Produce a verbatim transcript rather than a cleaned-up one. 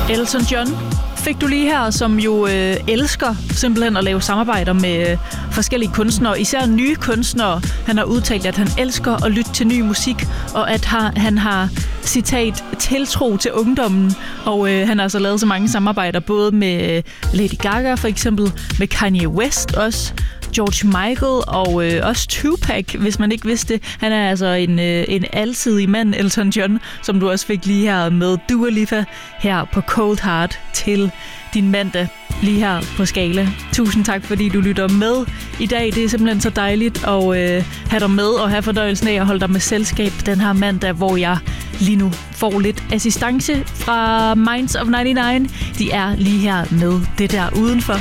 Elton John fik du lige her, som jo øh, elsker simpelthen at lave samarbejder med øh, forskellige kunstnere, især nye kunstnere. Han har udtalt, at han elsker at lytte til ny musik, og at har, han har, citat, tiltro til ungdommen. Og øh, han har altså lavet så mange samarbejder, både med øh, Lady Gaga for eksempel, med Kanye West også, George Michael og øh, også Tupac, hvis man ikke vidste det. Han er altså en, øh, en alsidig mand, Elton John, som du også fik lige her med Dua Lipa her på Cold Heart til din mandag lige her på Skala. Tusind tak, fordi du lytter med i dag. Det er simpelthen så dejligt at øh, have dig med og have fornøjelsen af at holde dig med selskab den her mandag, hvor jeg lige nu får lidt assistance fra Minds of nioghalvfems. De er lige her med det der udenfor.